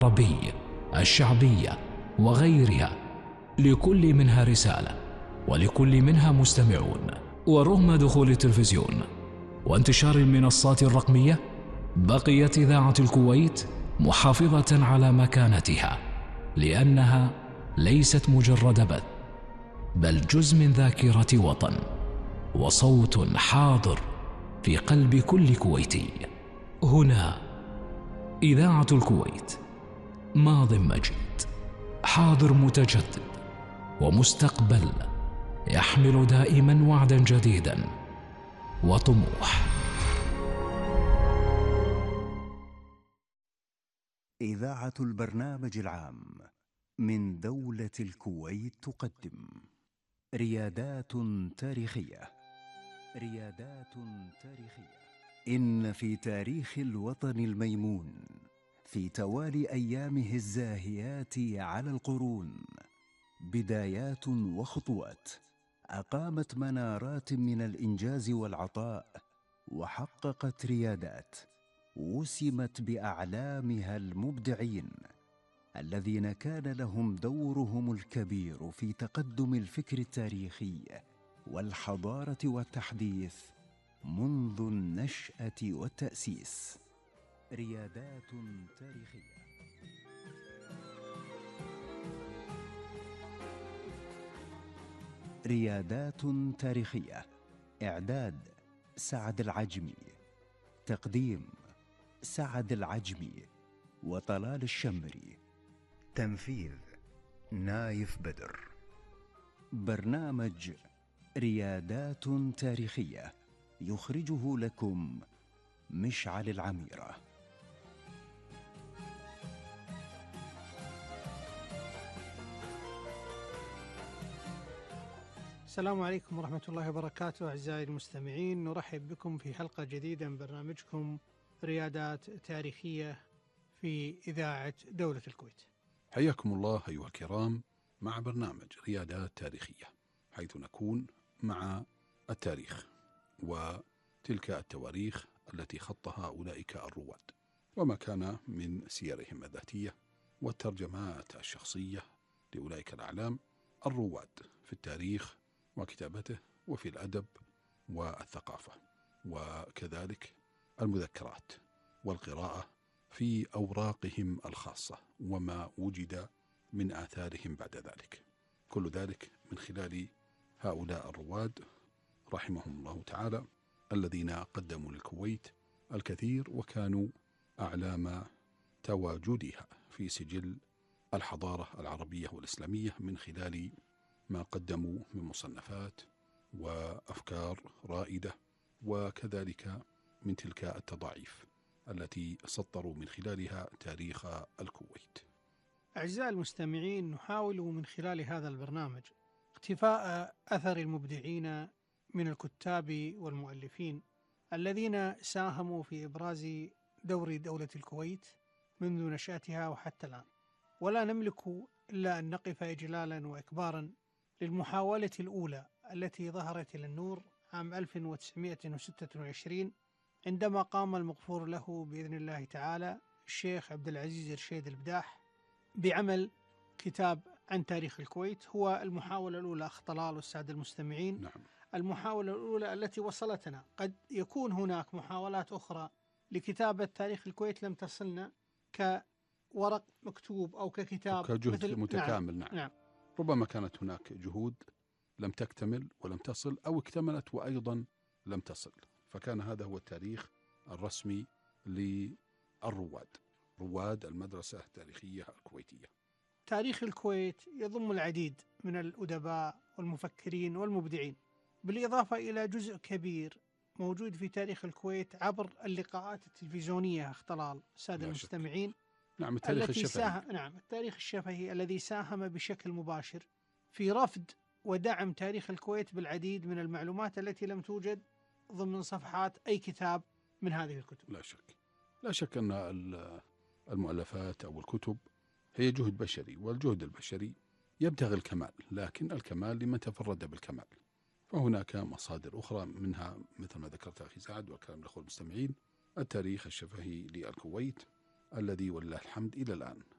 العربي، الشعبية وغيرها، لكل منها رسالة ولكل منها مستمعون. ورغم دخول التلفزيون وانتشار المنصات الرقمية، بقيت إذاعة الكويت محافظة على مكانتها، لأنها ليست مجرد بث، بل جزء من ذاكرة وطن وصوت حاضر في قلب كل كويتي. هنا إذاعة الكويت، ماض مجيد، حاضر متجدد، ومستقبل يحمل دائما وعدا جديدا وطموح. إذاعة البرنامج العام من دولة الكويت تقدم ريادات تاريخية. ريادات تاريخية. إن في تاريخ الوطن الميمون، في توالي أيامه الزاهيات على القرون، بدايات وخطوات أقامت منارات من الإنجاز والعطاء، وحققت ريادات وسمت بأعلامها المبدعين الذين كان لهم دورهم الكبير في تقدم الفكر التاريخي والحضارة والتحديث منذ النشأة والتأسيس. ريادات تاريخية. ريادات تاريخية. إعداد سعد العجمي، تقديم سعد العجمي وطلال الشمري، تنفيذ نايف بدر. برنامج ريادات تاريخية يخرجه لكم مشعل العميرة. السلام عليكم ورحمة الله وبركاته. أعزائي المستمعين، نرحب بكم في حلقة جديدة من برنامجكم ريادات تاريخية في إذاعة دولة الكويت. حياكم الله أيها الكرام مع برنامج ريادات تاريخية، حيث نكون مع التاريخ وتلك التواريخ التي خطها أولئك الرواد، وما كان من سيرهم الذاتية والترجمات الشخصية لأولئك الأعلام الرواد في التاريخ وكتابته وفي الأدب والثقافة، وكذلك المذكرات والقراءة في أوراقهم الخاصة وما وجد من آثارهم بعد ذلك. كل ذلك من خلال هؤلاء الرواد رحمهم الله تعالى، الذين قدموا للكويت الكثير وكانوا أعلام تواجدها في سجل الحضارة العربية والإسلامية من خلال ما قدموا من مصنفات وأفكار رائدة، وكذلك من تلك التضاعيف التي سطروا من خلالها تاريخ الكويت. أعزائي المستمعين، نحاول من خلال هذا البرنامج اقتفاء أثر المبدعين من الكتاب والمؤلفين الذين ساهموا في إبراز دور دولة الكويت منذ نشأتها وحتى الآن، ولا نملك إلا أن نقف إجلالا وإكبارا للمحاولة الأولى التي ظهرت إلى النور عام 1926 عندما قام المغفور له بإذن الله تعالى الشيخ عبد العزيز رشيد البداح بعمل كتاب عن تاريخ الكويت. هو المحاولة الأولى أخ طلال والسادة المستمعين. نعم. المحاولة الأولى التي وصلتنا. قد يكون هناك محاولات أخرى لكتابة تاريخ الكويت لم تصلنا كورق مكتوب أو ككتاب كجهد مثل متكامل. نعم. ربما كانت هناك جهود لم تكتمل ولم تصل، أو اكتملت وأيضا لم تصل، فكان هذا هو التاريخ الرسمي للرواد، رواد المدرسة التاريخية الكويتية. تاريخ الكويت يضم العديد من الأدباء والمفكرين والمبدعين، بالإضافة إلى جزء كبير موجود في تاريخ الكويت عبر اللقاءات التلفزيونية اختلال السادة المستمعين. نعم. التاريخ الشفهي. نعم، التاريخ الشفهي الذي ساهم بشكل مباشر في رفض ودعم تاريخ الكويت بالعديد من المعلومات التي لم توجد ضمن صفحات أي كتاب من هذه الكتب. لا شك أن المؤلفات أو الكتب هي جهد بشري، والجهد البشري يبتغي الكمال، لكن الكمال لمن تفرد بالكمال. فهناك مصادر أخرى، منها مثل ما ذكرت أخي سعد والكلام للأخوة المستمعين، التاريخ الشفهي للكويت الذي ولله الحمد إلى الآن